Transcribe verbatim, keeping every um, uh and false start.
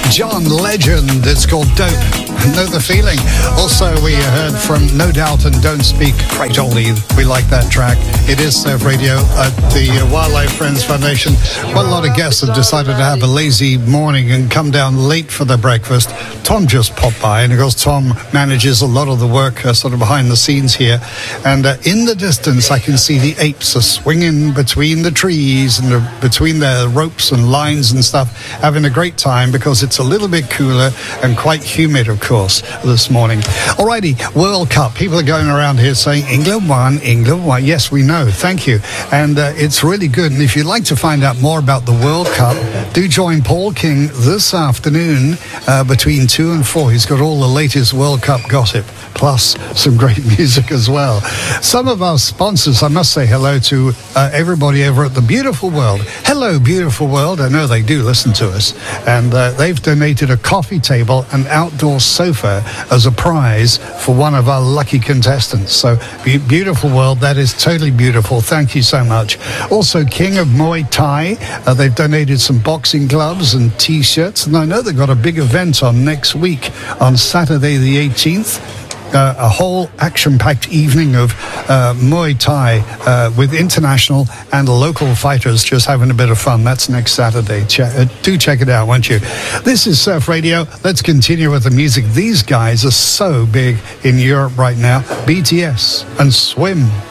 John Legend. It's called Dope. Know the feeling. Also, we heard from No Doubt and Don't Speak. Great oldie. We like that track. It is Surf Radio at the Wildlife Friends Foundation. Well, a lot of guests have decided to have a lazy morning and come down late for their breakfast. Tom just popped by, and of course, Tom manages a lot of the work uh, sort of behind the scenes here. And uh, in the distance, I can see the apes are swinging between the trees and uh, between their ropes and lines and stuff, having a great time because it's a little bit cooler and quite humid, of course, this morning. Alrighty, World Cup. People are going around here saying, England won, England won. Yes, we know. Thank you. And uh, it's really good. And if you'd like to find out more about the World Cup, do join Paul King this afternoon uh, between two and four. He's got all the latest World Cup gossip, plus some great music as well. Some of our sponsors, I must say hello to uh, everybody over at the Beautiful World. Hello, Beautiful World. I know they do listen to us. And uh, they've donated a coffee table and outdoor sofa as a prize for one of our lucky contestants. So, be- Beautiful World, that is totally beautiful. Thank you so much. Also, King of Muay Thai. Uh, they've donated some boxing gloves and T-shirts. And I know they've got a big event on next week on Saturday the eighteenth. Uh, a whole action-packed evening of uh, Muay Thai uh, with international and local fighters just having a bit of fun. That's next Saturday. Che- uh, do check it out, won't you? This is Surf Radio. Let's continue with the music. These guys are so big in Europe right now. B T S and Swim.